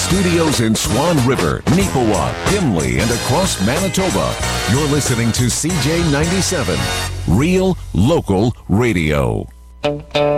studios in Swan River, Neepawa, Gimli, and across Manitoba, you're listening to CJ97, Real Local Radio.